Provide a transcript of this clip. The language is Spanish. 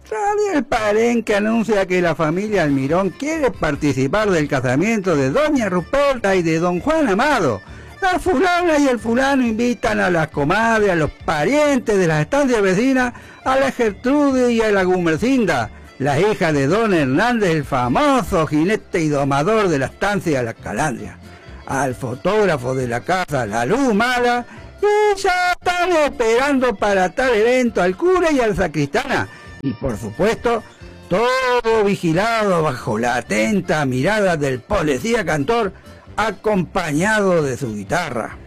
Radio El Palenque anuncia que la familia Almirón quiere participar del casamiento de doña Ruperta y de don Juan Amado. La fulana y el fulano invitan a las comadres, a los parientes de las estancias vecinas, a la Gertrude y a la Gumercinda, la hija de don Hernández, el famoso jinete y domador de la estancia de la Calandria, al fotógrafo de la casa La Luz Mala, y ya están esperando para tal evento al cura y al sacristana. Y por supuesto, todo vigilado bajo la atenta mirada del policía cantor, acompañado de su guitarra.